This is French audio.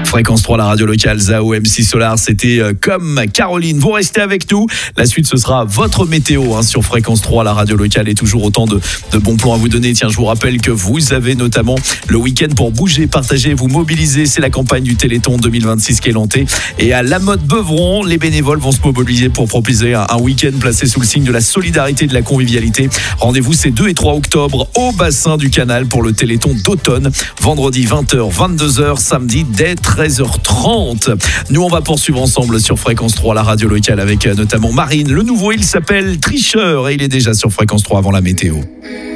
Fréquence 3, la radio locale, Zao, MC Solar, c'était comme Caroline. Vous restez avec nous. La suite, ce sera votre météo sur Fréquence 3, la radio locale, et toujours autant de bons plans à vous donner. Tiens, je vous rappelle que vous avez notamment le week-end pour bouger, partager, vous mobiliser. C'est la campagne du Téléthon 2026 qui est lancée. Et à La Motte Beuvron, les bénévoles vont se mobiliser pour proposer un week-end placé sous le signe de la solidarité et de la convivialité. Rendez-vous ces 2 et 3 octobre au bassin du Canal pour le Téléthon d'automne. Vendredi 20h, 22h, samedi dès 13h30. Nous, on va poursuivre ensemble sur Fréquence 3, la radio locale, avec notamment Marine. Le nouveau, il s'appelle Tricheur et il est déjà sur Fréquence 3 avant la météo.